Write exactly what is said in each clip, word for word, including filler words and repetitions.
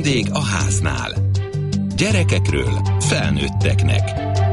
Vendég a háznál. Gyerekekről felnőtteknek.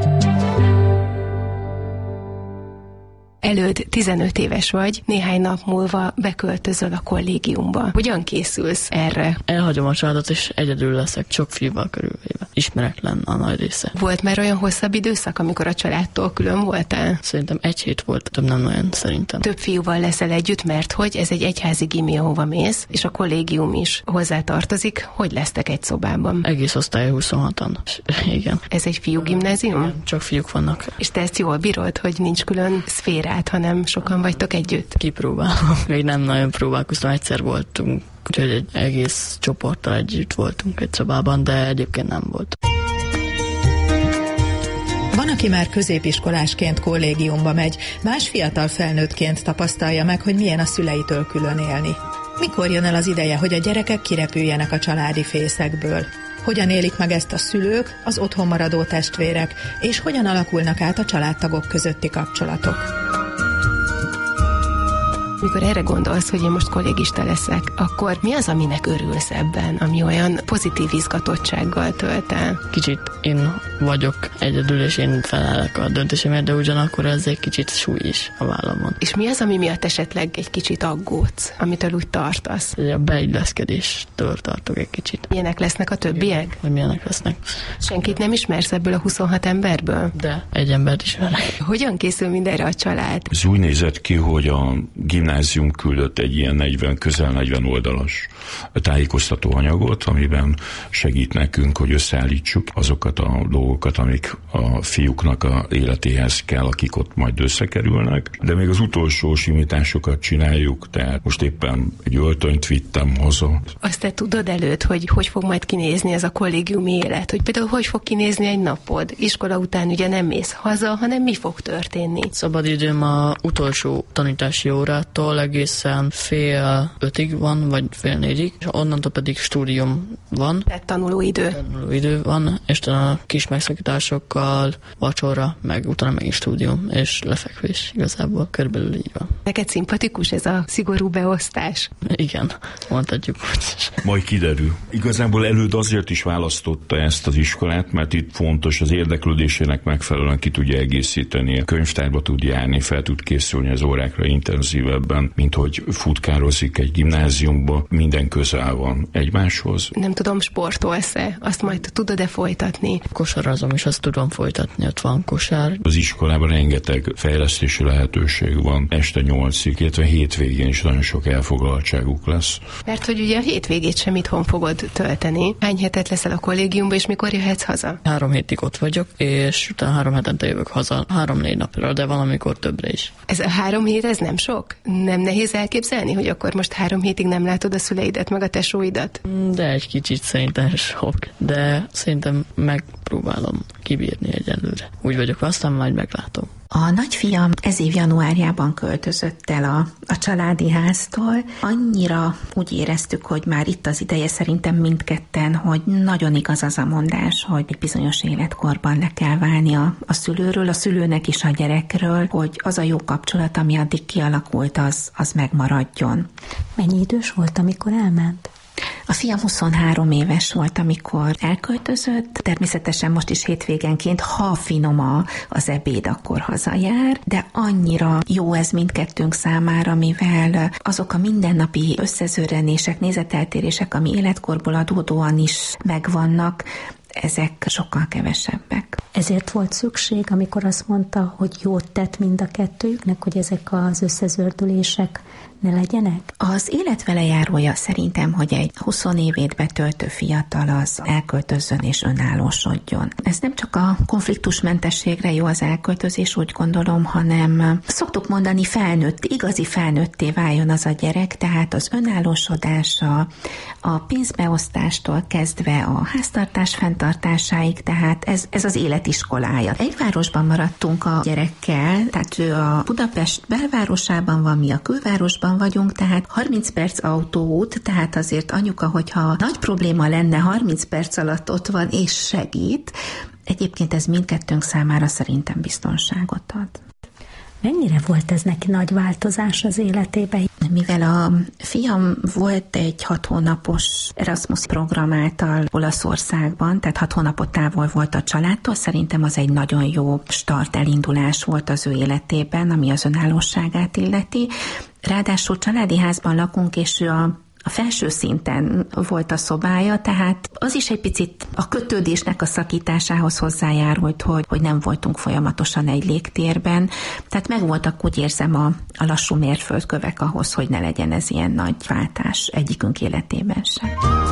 Előd tizenöt éves vagy, néhány nap múlva beköltözöl a kollégiumba. Hogyan készülsz erre? Elhagyom a családot, és egyedül leszek, sok fiúval körülvéve. Ismeretlen a nagy része. Volt már olyan hosszabb időszak, amikor a családtól külön voltál? Szerintem egy hét volt, több nem olyan szerintem. Több fiúval leszel együtt, mert hogy ez egy egyházi gimi, ahova mész, és a kollégium is hozzá tartozik. Hogy lesztek egy szobában? Egész osztály huszonhatan. Igen. Ez egy fiú gimnázium? Csak fiúk vannak. És te ezt jól bírod, hogy nincs külön szférát, hanem sokan vagytok együtt? Kipróbálom. Még nem nagyon próbálkoztam, egyszer voltunk, úgyhogy egy egész csoporttal együtt voltunk egy szobában, de egyébként nem volt. Van, aki már középiskolásként kollégiumba megy, más fiatal felnőttként tapasztalja meg, hogy milyen a szüleitől külön élni. Mikor jön el az ideje, hogy a gyerekek kirepüljenek a családi fészekből? Hogyan élik meg ezt a szülők, az otthon maradó testvérek, és hogyan alakulnak át a családtagok közötti kapcsolatok? Mikor erre gondolsz, hogy én most kollégista leszek, akkor mi az, aminek örülsz ebben, ami olyan pozitív izgatottsággal tölt el? Kicsit én vagyok egyedül, és én felelek a döntésemért, de ugyanakkor ez egy kicsit súly is a vállamon. És mi az, ami miatt esetleg egy kicsit aggódsz, amitől úgy tartasz? A beilleszkedéstől tartok egy kicsit. Milyenek lesznek a többiek? Hogy milyenek lesznek. Senkit nem ismersz ebből a huszonhat emberből? De egy embert ismerek. Hogyan készül mindenre a család? Ez úgy nézett ki, hogy a gimnázium küldött egy ilyen negyven, közel negyven oldalas tájékoztató anyagot, amiben segít nekünk, hogy összeállítsuk azokat a dolgokat, amik a fiúknak a életéhez kell, akik ott majd összekerülnek. De még az utolsó simításokat csináljuk, tehát most éppen egy öltönyt vittem haza. Azt te tudod előtt, hogy hogy fog majd kinézni ez a kollégiumi élet? Hogy például hogy fog kinézni egy napod? Iskola után ugye nem mész haza, hanem mi fog történni? Szabadidőm a utolsó tanítási órától egészen fél ötig van, vagy fél négyig, és onnantól pedig stúdium van. Tehát tanulóidő. Tanulóidő van, és a kis megszakításokkal vacsora, meg utána megint stúdium, és lefekvés igazából körülbelül így van. Neked szimpatikus ez a szigorú beosztás? Igen, mondhatjuk úgy. Majd kiderül. Igazából előd azért is választotta ezt az iskolát, mert itt fontos, az érdeklődésének megfelelően ki tudja egészíteni. A könyvtárba tud járni, fel tud készülni az órákra intenzívebben, mint hogy futkározik egy gimnáziumba, minden közel van egymáshoz. Nem tudom, sportolsz-e? Azt majd tudod-e folytatni? Kosarazom is, azt tudom folytatni, ott van kosár. Az iskolában rengeteg fejlesztési lehetőség van, este nyolcig, illetve hétvégén is nagyon sok elfoglaltságuk lesz. Mert hogy ugye a hétvégét sem itthon fogod tölteni. Hány hetet leszel a kollégiumban, és mikor jöhetsz haza? Három hétig ott vagyok, és utána három hetente jövök haza, három-négy napra, de valamikor többre is. Ez a három hét, ez nem sok? Nem nehéz elképzelni, hogy akkor most három hétig nem látod a szüleidet, meg a tesóidat? De egy kicsit szerintem sok, de szerintem megpróbálom kibírni egyelőre. Úgy vagyok, aztán majd meglátom. A nagyfiam ez év januárjában költözött el a, a családi háztól. Annyira úgy éreztük, hogy már itt az ideje szerintem mindketten, hogy nagyon igaz az a mondás, hogy egy bizonyos életkorban le kell válni a, a szülőről, a szülőnek is a gyerekről, hogy az a jó kapcsolat, ami addig kialakult, az, az megmaradjon. Mennyi idős volt, amikor elment? A fiam huszonhárom éves volt, amikor elköltözött. Természetesen most is hétvégenként, ha finom a, az ebéd, akkor hazajár, de annyira jó ez mindkettőnk számára, mivel azok a mindennapi összezörrenések, nézeteltérések, ami életkorból adódóan is megvannak, ezek sokkal kevesebbek. Ezért volt szükség, amikor azt mondta, hogy jót tett mind a kettőjüknek, hogy ezek az összezördülések ne legyenek? Az élet vele járója szerintem, hogy egy húsz évét betöltő fiatal az elköltözzön és önállósodjon. Ez nem csak a konfliktusmentességre jó az elköltözés, úgy gondolom, hanem szoktuk mondani felnőtt, igazi felnőtté váljon az a gyerek, tehát az önállósodása, a pénzbeosztástól kezdve a háztartás fenntartásáig, tehát ez, ez az életiskolája. Egy városban maradtunk a gyerekkel, tehát ő a Budapest belvárosában van, mi a külvárosban vagyunk, tehát harminc perc autóút, tehát azért anyuka, hogyha nagy probléma lenne, harminc perc alatt ott van és segít. Egyébként ez mindkettőnk számára szerintem biztonságot ad. Mennyire volt ez neki nagy változás az életében? Mivel a fiam volt egy hat hónapos Erasmus program által Olaszországban, tehát hat hónapot távol volt a családtól, szerintem az egy nagyon jó start, elindulás volt az ő életében, ami az önállóságát illeti. Ráadásul családi házban lakunk, és ő a A felső szinten volt a szobája, tehát az is egy picit a kötődésnek a szakításához hozzájárult, hogy, hogy nem voltunk folyamatosan egy légtérben. Tehát megvoltak, úgy érzem, a, a lassú mérföldkövek ahhoz, hogy ne legyen ez ilyen nagy váltás egyikünk életében sem.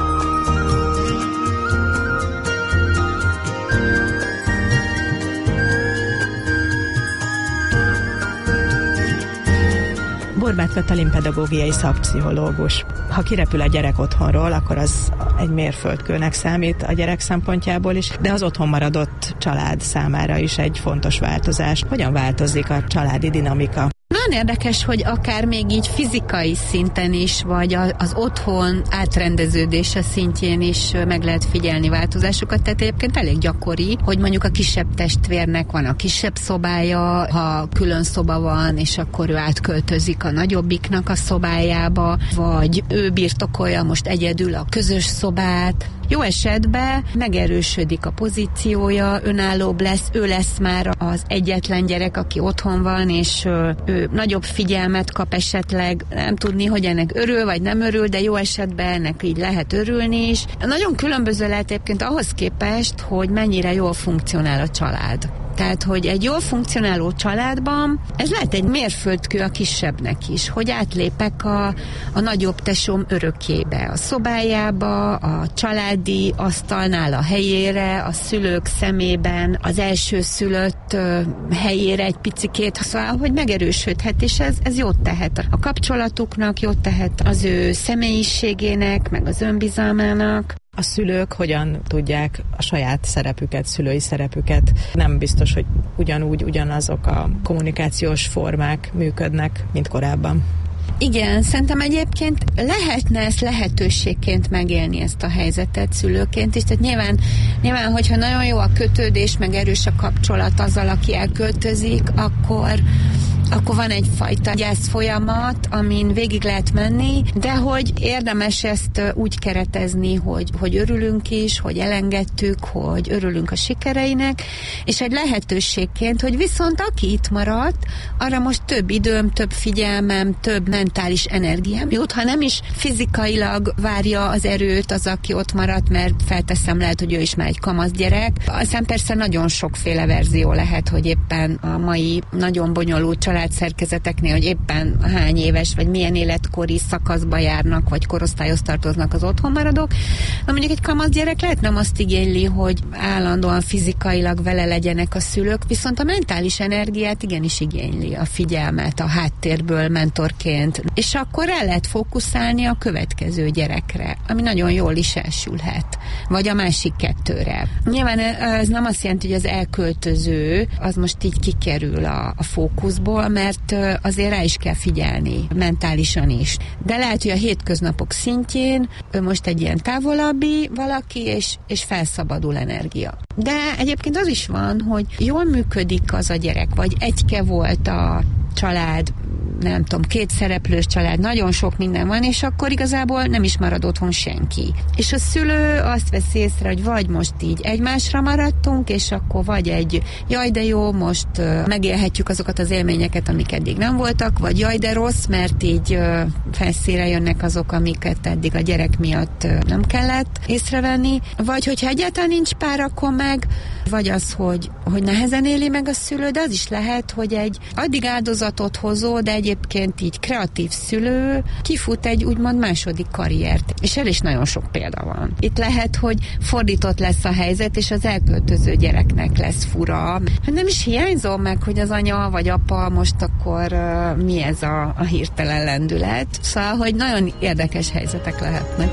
Borbáth Katalin pedagógiai szakpszichológus. Ha kirepül a gyerek otthonról, akkor az egy mérföldkőnek számít a gyerek szempontjából is, de az otthon maradott család számára is egy fontos változás. Hogyan változik a családi dinamika? Nagyon érdekes, hogy akár még így fizikai szinten is, vagy az otthon átrendeződése szintjén is meg lehet figyelni változásokat, tehát egyébként elég gyakori, hogy mondjuk a kisebb testvérnek van a kisebb szobája, ha külön szoba van, és akkor ő átköltözik a nagyobbiknak a szobájába, vagy ő birtokolja most egyedül a közös szobát. Jó esetben megerősödik a pozíciója, önállóbb lesz, ő lesz már az egyetlen gyerek, aki otthon van, és ő nagyobb figyelmet kap esetleg, nem tudni, hogy ennek örül, vagy nem örül, de jó esetben ennek így lehet örülni is. Nagyon különböző lehet egyébként ahhoz képest, hogy mennyire jól funkcionál a család. Tehát, hogy egy jól funkcionáló családban ez lehet egy mérföldkő a kisebbnek is, hogy átlépek a, a nagyobb tesóm örökébe, a szobájába, a családi asztalnál a helyére, a szülők szemében, az elsőszülött helyére egy picikét, szóval, hogy megerősödhet, és ez, ez jót tehet a kapcsolatuknak, jót tehet az ő személyiségének, meg az önbizalmának. A szülők hogyan tudják a saját szerepüket, szülői szerepüket? Nem biztos, hogy ugyanúgy, ugyanazok a kommunikációs formák működnek, mint korábban. Igen, szerintem egyébként lehetne ezt lehetőségként megélni, ezt a helyzetet szülőként is. Tehát nyilván, nyilván, hogyha nagyon jó a kötődés, meg erős a kapcsolat azzal, aki elköltözik, akkor akkor van egyfajta gyász folyamat, amin végig lehet menni, de hogy érdemes ezt úgy keretezni, hogy, hogy örülünk is, hogy elengedtük, hogy örülünk a sikereinek, és egy lehetőségként, hogy viszont aki itt maradt, arra most több időm, több figyelmem, több mentális energiám jut, ha nem is fizikailag várja az erőt az, aki ott maradt, mert felteszem, lehet, hogy ő is már egy kamasz gyerek. Aztán persze nagyon sokféle verzió lehet, hogy éppen a mai nagyon bonyolult családszerkezeteknél, hogy éppen hány éves, vagy milyen életkori szakaszba járnak, vagy korosztályhoz tartoznak az otthon maradók. Na mondjuk egy kamasz gyerek lehet nem azt igényli, hogy állandóan fizikailag vele legyenek a szülők, viszont a mentális energiát igenis igényli, a figyelmet a háttérből mentorként. És akkor el lehet fókuszálni a következő gyerekre, ami nagyon jól is elsülhet. Vagy a másik kettőre. Nyilván ez nem azt jelenti, hogy az elköltöző az most így kikerül a, a fókuszból, mert azért rá is kell figyelni, mentálisan is. De lehet, hogy a hétköznapok szintjén ő most egy ilyen távolabbi valaki, és, és felszabadul energia. De egyébként az is van, hogy jól működik az a gyerek, vagy egyke volt a család, nem tudom, két szereplős család, nagyon sok minden van, és akkor igazából nem is marad otthon senki. És a szülő azt veszi észre, hogy vagy most így egymásra maradtunk, és akkor vagy egy jaj, de jó, most uh, megélhetjük azokat az élményeket, amik eddig nem voltak, vagy jaj, de rossz, mert így uh, felszínre jönnek azok, amiket eddig a gyerek miatt uh, nem kellett észrevenni. Vagy hogyha egyáltalán nincs pár, akkor meg, vagy az, hogy, hogy nehezen éli meg a szülő, de az is lehet, hogy egy addig áldozatot hozó, de egyébként így kreatív szülő kifut egy úgymond második karriert. És el is nagyon sok példa van. Itt lehet, hogy fordított lesz a helyzet, és az elköltöző gyereknek lesz fura. Hát nem is hiányzom meg, hogy az anya vagy apa most akkor uh, mi ez a, a hirtelen lendület. Szóval, hogy nagyon érdekes helyzetek lehetnek.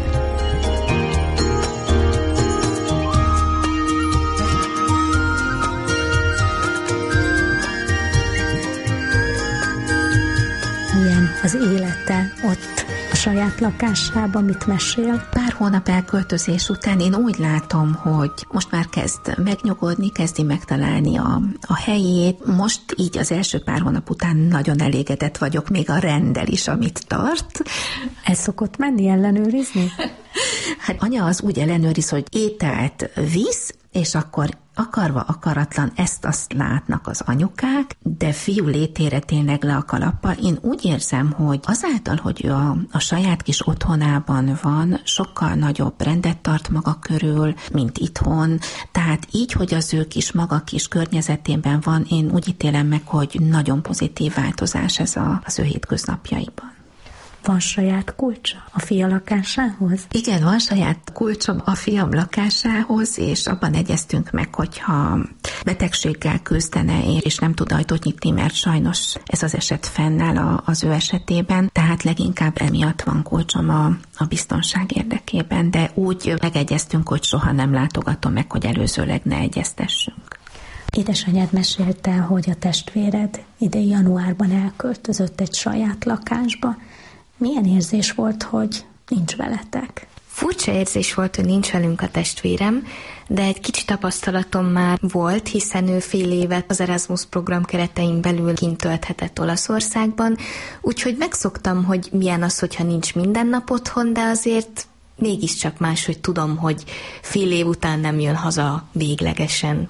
Milyen az élete ott a saját lakásába, mit mesél? Pár hónap elköltözés után én úgy látom, hogy most már kezd megnyugodni, kezdi megtalálni a, a helyét. Most így az első pár hónap után nagyon elégedett vagyok, még a renddel is, amit tart. El szokott menni ellenőrizni? Hát anya az úgy ellenőriz, hogy ételt visz, és akkor akarva, akaratlan ezt-azt látnak az anyukák, de fiú létére tényleg le a kalappal. Én úgy érzem, hogy azáltal, hogy ő a, a saját kis otthonában van, sokkal nagyobb rendet tart maga körül, mint itthon, tehát így, hogy az ő kis maga kis környezetében van, én úgy ítélem meg, hogy nagyon pozitív változás ez a, az ő hétköznapjaiban. Van saját kulcsa a fia lakásához? Igen, van saját kulcsom a fiam lakásához, és abban egyeztünk meg, hogyha betegséggel küzdene, és nem tud ajtót nyitni, mert sajnos ez az eset fennáll az ő esetében, tehát leginkább emiatt van kulcsom a, a biztonság érdekében, de úgy megegyeztünk, hogy soha nem látogatom meg, hogy előzőleg ne egyeztessünk. Édesanyád mesélte, hogy a testvéred idei januárban elköltözött egy saját lakásba. Milyen érzés volt, hogy nincs veletek? Furcsa érzés volt, hogy nincs velünk a testvérem, de egy kicsi tapasztalatom már volt, hiszen ő fél évet az Erasmus program keretein belül kint tölthetett Olaszországban, úgyhogy megszoktam, hogy milyen az, hogyha nincs minden nap otthon, de azért mégiscsak más, hogy tudom, hogy fél év után nem jön haza véglegesen.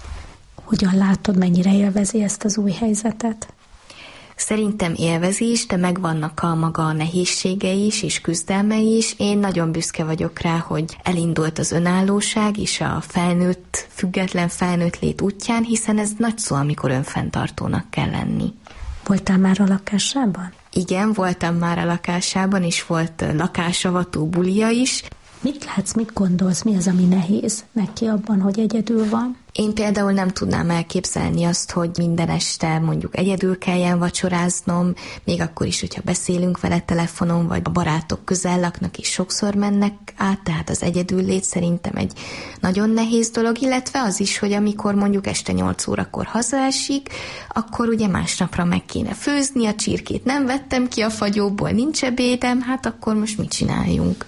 Hogyan látod, mennyire élvezi ezt az új helyzetet? Szerintem élvezi is, de megvannak a maga nehézségei is, és küzdelmei is. Én nagyon büszke vagyok rá, hogy elindult az önállóság és a felnőtt, független felnőtt lét útján, hiszen ez nagy szó, amikor önfenntartónak kell lenni. Voltál már a lakásában? Igen, voltam már a lakásában, és volt lakásavató bulia is. Mit látsz, mit gondolsz, mi az, ami nehéz neki abban, hogy egyedül van? Én például nem tudnám elképzelni azt, hogy minden este mondjuk egyedül kelljen vacsoráznom, még akkor is, hogyha beszélünk vele telefonon, vagy a barátok közel laknak, és sokszor mennek át, tehát az egyedül lét szerintem egy nagyon nehéz dolog, illetve az is, hogy amikor mondjuk este nyolc órakor hazaesik, akkor ugye másnapra meg kéne főzni, a csirkét nem vettem ki a fagyóból, nincs ebédem, hát akkor most mit csináljunk?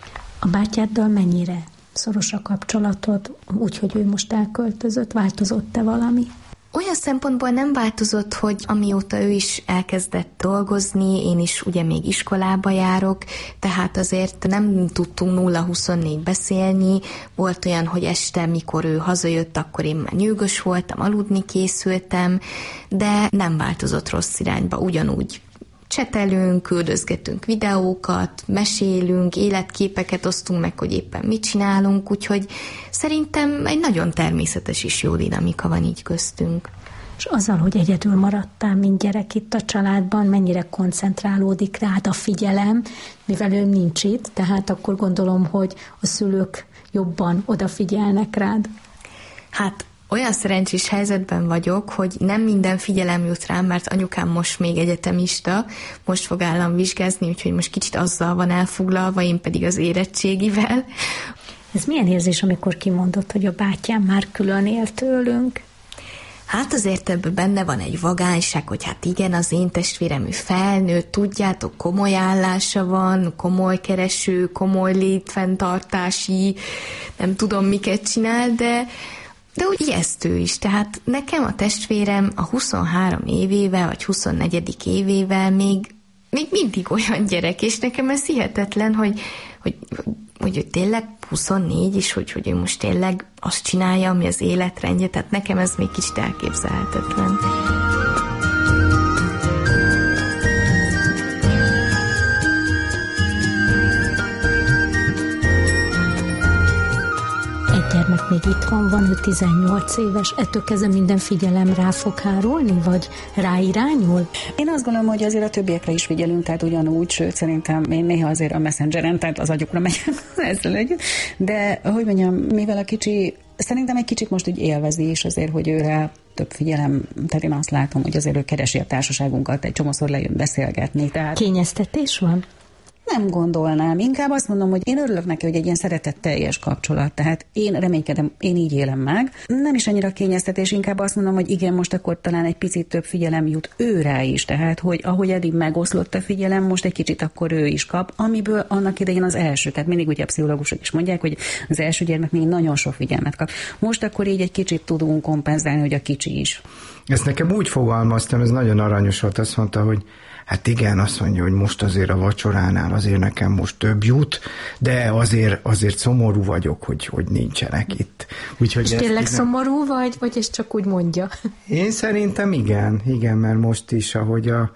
A bátyáddal mennyire szoros a kapcsolatod, úgyhogy ő most elköltözött, változott-e valami? Olyan szempontból nem változott, hogy amióta ő is elkezdett dolgozni, én is ugye még iskolába járok, tehát azért nem tudtunk nulla huszonnégy beszélni. Volt olyan, hogy este, mikor ő hazajött, akkor én már nyűgös voltam, aludni készültem, de nem változott rossz irányba, ugyanúgy csetelünk, küldözgetünk videókat, mesélünk, életképeket osztunk meg, hogy éppen mit csinálunk, úgyhogy szerintem egy nagyon természetes és jó dinamika van így köztünk. És azzal, hogy egyedül maradtál, mint gyerek itt a családban, mennyire koncentrálódik rád a figyelem, mivel ő nincs itt, tehát akkor gondolom, hogy a szülők jobban odafigyelnek rád. Hát olyan szerencsés helyzetben vagyok, hogy nem minden figyelem jut rám, mert anyukám most még egyetemista, most fog állam vizsgázni, úgyhogy most kicsit azzal van elfoglalva, én pedig az érettségivel. Ez milyen érzés, amikor kimondott, hogy a bátyám már külön él tőlünk? Hát azért ebben benne van egy vagányság, hogy hát igen, az én testvérem ő felnőtt, tudjátok, komoly állása van, komoly kereső, komoly létfenntartási, nem tudom miket csinál, de De úgy ijesztő is, tehát nekem a testvérem a huszonhárom évével, vagy huszonnegyedik évével még, még mindig olyan gyerek, és nekem ez hihetetlen, hogy, hogy, hogy ő tényleg huszonnégy, és hogy, hogy ő most tényleg azt csinálja, ami az életrendje, tehát nekem ez még kicsit elképzelhetetlen. Gyermek még itthon van, ő tizennyolc éves, ettől kezdve minden figyelem rá fog hárulni, vagy ráirányul? Én azt gondolom, hogy azért a többiekre is figyelünk, tehát ugyanúgy, sőt szerintem én néha azért a Messengeren, tehát az agyukra megyek ezzel együtt, de hogy mondjam, mivel a kicsi, szerintem egy kicsit most úgy élvezi is azért, hogy őre több figyelem, tehát én azt látom, hogy azért ő keresi a társaságunkat, egy csomószor lejön beszélgetni. Tehát... Kényeztetés van? Nem gondolnám. Inkább azt mondom, hogy én örülök neki, hogy egy ilyen szeretetteljes kapcsolat. Tehát én reménykedem, én így élem meg. Nem is annyira kényeztetés, inkább azt mondom, hogy igen, most akkor talán egy picit több figyelem jut ő rá is. Tehát, hogy ahogy eddig megoszlott a figyelem, most egy kicsit akkor ő is kap, amiből annak idején az első. Tehát mindig ugye a pszichológusok is mondják, hogy az első gyermek még nagyon sok figyelmet kap. Most akkor így egy kicsit tudunk kompenzálni, hogy a kicsi is. Ezt nekem úgy fogalmaztam, ez nagyon aranyos volt, azt mondta, hogy hát igen, azt mondja, hogy most azért a vacsoránál azért nekem most több jut, de azért, azért szomorú vagyok, hogy, hogy nincsenek itt. Úgyhogy és tényleg nem... szomorú vagy, vagy ez csak úgy mondja? Én szerintem igen, igen, mert most is, ahogy a,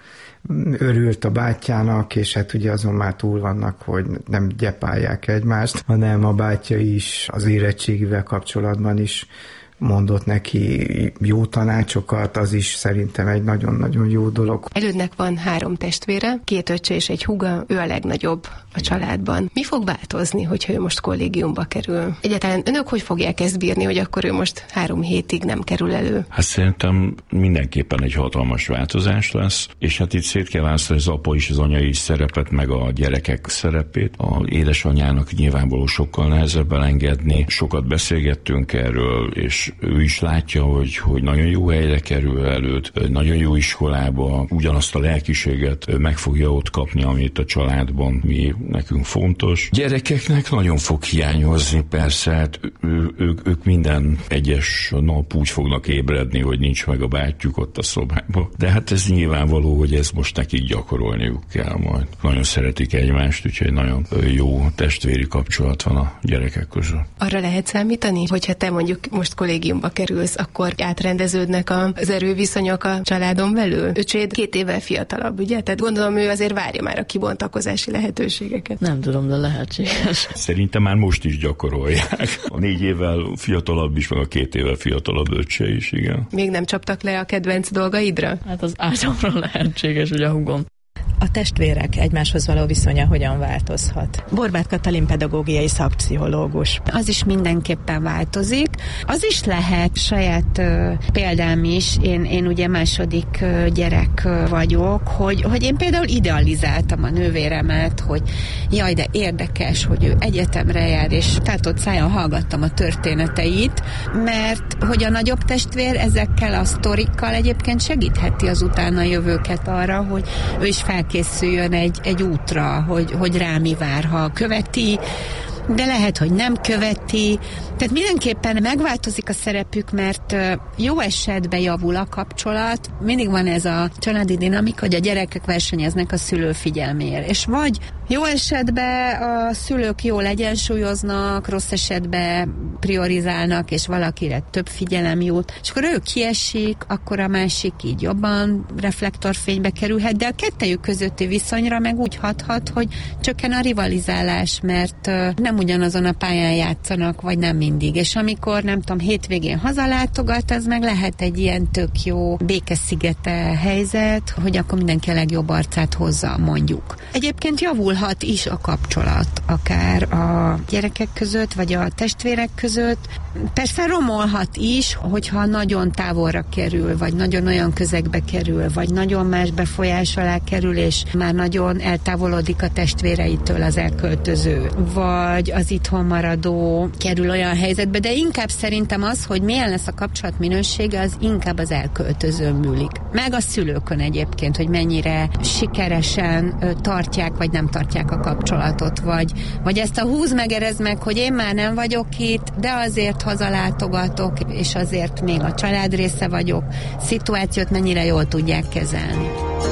örült a bátyjának, és hát ugye azon már túl vannak, hogy nem gyepálják egymást, hanem a bátyja is az érettségivel kapcsolatban is mondott neki jó tanácsokat, az is szerintem egy nagyon-nagyon jó dolog. Elődnek van három testvére, két öccse és egy húga, ő a legnagyobb a családban. Mi fog változni, hogyha ő most kollégiumba kerül? Egyáltalán önök hogy fogják ezt bírni, hogy akkor ő most három hétig nem kerül elő? Hát szerintem mindenképpen egy hatalmas változás lesz, és hát itt szét kell választani az apa és az anyai szerepet, meg a gyerekek szerepét. A édesanyjának nyilvánvaló sokkal nehezebb elengedni. Sokat beszélgettünk erről, és ő is látja, hogy, hogy nagyon jó helyre kerül előtt, nagyon jó iskolába, ugyanazt a lelkiséget meg fogja ott kapni, amit a családban mi nekünk fontos. Gyerekeknek nagyon fog hiányozni, persze, hát ő, ők, ők minden egyes nap úgy fognak ébredni, hogy nincs meg a bátyjuk ott a szobában. De hát ez nyilvánvaló, hogy ez most nekik gyakorolniuk kell majd. Nagyon szeretik egymást, úgyhogy nagyon jó testvéri kapcsolat van a gyerekek között. Arra lehet számítani, hogyha te mondjuk most kollégiumba kerülsz, akkor átrendeződnek az erőviszonyok a családon belül? Öcséd két évvel fiatalabb, ugye? Tehát gondolom, ő azért várja már a kibontakozási lehetőségeket. Nem tudom, de lehetséges. Szerintem már most is gyakorolják. A négy évvel fiatalabb is, meg a két évvel fiatalabb öccse is, igen. Még nem csaptak le a kedvenc dolgaidra? Hát az ágyamra lehetséges, ugye a húgom. A testvérek egymáshoz való viszonya hogyan változhat? Borbáth Katalin pedagógiai szakpszichológus. Az is mindenképpen változik. Az is lehet saját uh, példám is, én, én ugye második uh, gyerek uh, vagyok, hogy, hogy én például idealizáltam a nővéremet, hogy jaj, de érdekes, hogy ő egyetemre jár, és tátott szájon hallgattam a történeteit, mert hogy a nagyobb testvér ezekkel a sztorikkal egyébként segítheti az utána jövőket arra, hogy ő is felkészüljön egy, egy útra, hogy, hogy rá mi vár, ha követi, de lehet, hogy nem követi. Tehát mindenképpen megváltozik a szerepük, mert jó esetben javul a kapcsolat. Mindig van ez a családi dinamika, hogy a gyerekek versenyeznek a szülő figyelméért. És vagy jó esetben a szülők jól egyensúlyoznak, rossz esetben priorizálnak, és valakire több figyelem jut, és akkor ő kiesik, akkor a másik így jobban reflektorfénybe kerülhet, de a kettejük közötti viszonyra meg úgy hathat, hogy csökken a rivalizálás, mert nem ugyanazon a pályán játszanak, vagy nem mindig. És amikor, nem tudom, hétvégén hazalátogat, az meg lehet egy ilyen tök jó békeszigete helyzet, hogy akkor mindenki a legjobb arcát hozza, mondjuk. Egyébként javulhat is a kapcsolat, akár a gyerekek között, vagy a testvérek között. Persze romolhat is, hogyha nagyon távolra kerül, vagy nagyon olyan közegbe kerül, vagy nagyon más befolyás alá kerül, és már nagyon eltávolodik a testvéreitől az elköltöző. Vagy az itthon maradó kerül olyan helyzetbe, de inkább szerintem az, hogy milyen lesz a kapcsolat minősége, az inkább az elköltözőn múlik. Meg a szülőkön egyébként, hogy mennyire sikeresen ö, tartják, vagy nem tartják a kapcsolatot, vagy, vagy ezt a húz meg, erez meg, hogy én már nem vagyok itt, de azért hazalátogatok, és azért még a család része vagyok, szituációt mennyire jól tudják kezelni.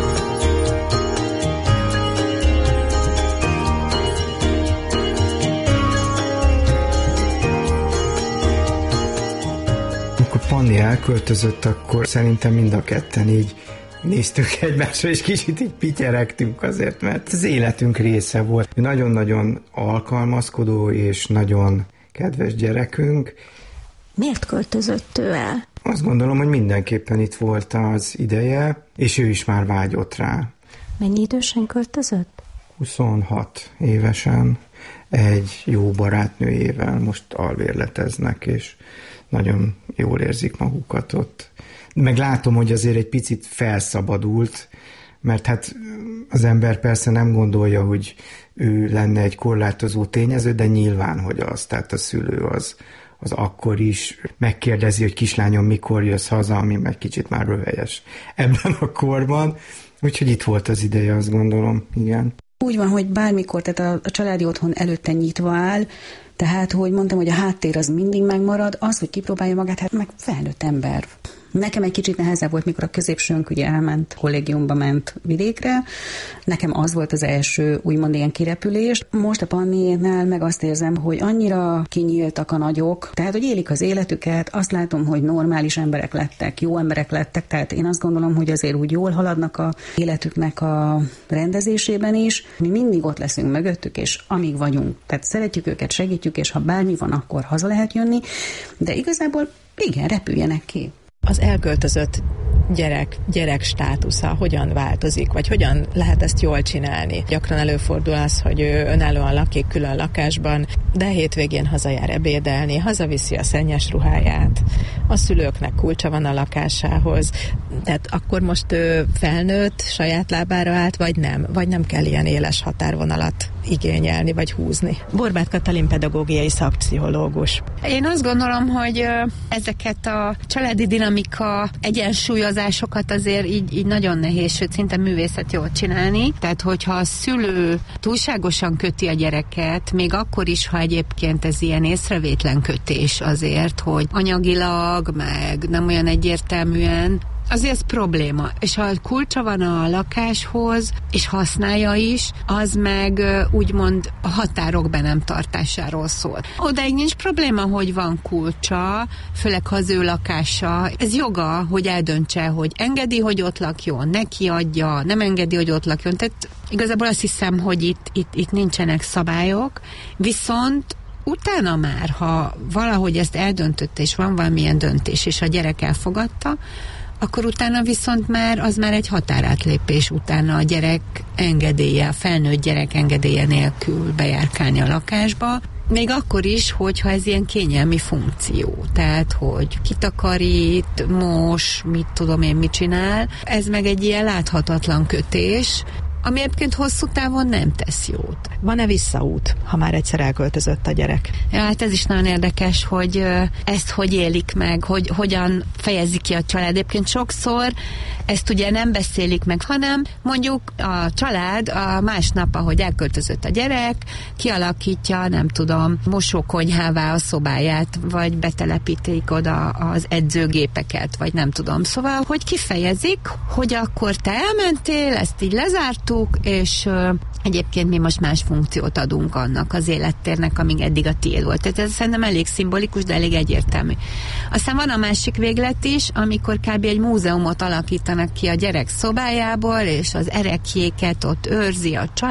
Panni elköltözött, akkor szerintem mind a ketten így néztük egymásra, és kicsit így pityeregtünk azért, mert az életünk része volt. Nagyon-nagyon alkalmazkodó és nagyon kedves gyerekünk. Miért költözött ő el? Azt gondolom, hogy mindenképpen itt volt az ideje, és ő is már vágyott rá. Mennyi idősen költözött? huszonhat évesen, egy jó barátnőjével most alvérleteznek, és nagyon jól érzik magukat ott. Meg látom, hogy azért egy picit felszabadult, mert hát az ember persze nem gondolja, hogy ő lenne egy korlátozó tényező, de nyilván, hogy az, tehát a szülő az, az akkor is megkérdezi, hogy kislányom, mikor jössz haza, ami meg kicsit már röhelyes ebben a korban. Úgyhogy itt volt az ideje, azt gondolom, igen. Úgy van, hogy bármikor, tehát a, a családi otthon előtte nyitva áll, tehát, hogy mondtam, hogy a háttér az mindig megmarad, az, hogy kipróbálja magát, hát meg felnőtt ember. Nekem egy kicsit nehezebb volt, mikor a középsőnk ugye elment, kollégiumba ment vidékre. Nekem az volt az első, úgymond ilyen kirepülés. Most a Panniénál meg azt érzem, hogy annyira kinyíltak a nagyok, tehát, hogy élik az életüket, azt látom, hogy normális emberek lettek, jó emberek lettek, tehát én azt gondolom, hogy azért úgy jól haladnak a életüknek a rendezésében is. Mi mindig ott leszünk mögöttük, és amíg vagyunk. Tehát szeretjük őket, segítjük, és ha bármi van, akkor haza lehet jönni, de igazából igen, repüljenek ki. Az elköltözött gyerek, gyerek státusza hogyan változik, vagy hogyan lehet ezt jól csinálni? Gyakran előfordul az, hogy ő önállóan lakik külön lakásban, de hétvégén hazajár ebédelni, hazaviszi a szennyes ruháját, a szülőknek kulcsa van a lakásához, tehát akkor most ő felnőtt, saját lábára állt, vagy nem? Vagy nem kell ilyen éles határvonalat igényelni, vagy húzni? Borbáth Katalin pedagógiai szakpszichológus. Én azt gondolom, hogy ezeket a családi dinamika egyensúlyozásokat azért így, így nagyon nehéz, sőt szinte művészet jól csinálni. Tehát, hogyha a szülő túlságosan köti a gyereket, még akkor is, ha egyébként ez ilyen észrevétlen kötés azért, hogy anyagilag, meg nem olyan egyértelműen, azért ez probléma. És ha kulcsa van a lakáshoz, és használja is, az meg úgymond a határok be nem tartásáról szól. Odaig nincs probléma, hogy van kulcsa, főleg ha az ő lakása. Ez joga, hogy eldöntse, hogy engedi, hogy ott lakjon, neki adja, nem engedi, hogy ott lakjon. Tehát igazából azt hiszem, hogy itt, itt, itt nincsenek szabályok, viszont utána már, ha valahogy ezt eldöntötte, és van valamilyen döntés, és a gyerek elfogadta, akkor utána viszont már az már egy határátlépés, utána a gyerek engedélye, a felnőtt gyerek engedélye nélkül bejárkálni a lakásba, még akkor is, hogyha ez ilyen kényelmi funkció, tehát, hogy kitakarít, mos, mit tudom én, mit csinál, ez meg egy ilyen láthatatlan kötés, ami egyébként hosszú távon nem tesz jót. Van-e visszaút, ha már egyszer elköltözött a gyerek? Ja, hát ez is nagyon érdekes, hogy ezt hogy élik meg, hogy hogyan fejezik ki a család. Egyébként sokszor ezt ugye nem beszélik meg, hanem mondjuk a család a másnap, ahogy elköltözött a gyerek, kialakítja, nem tudom, mosókonyhává a szobáját, vagy betelepítik oda az edzőgépeket, vagy nem tudom. Szóval, hogy kifejezik, hogy akkor te elmentél, ezt így lezártuk, és uh, egyébként mi most más funkciót adunk annak az élettérnek, amíg eddig a tiéd volt. Tehát ez szerintem elég szimbolikus, de elég egyértelmű. Aztán van a másik véglet is, amikor kb. Egy múzeumot alakítanak ki a gyerek szobájából, és az erekjéket ott őrzi a család,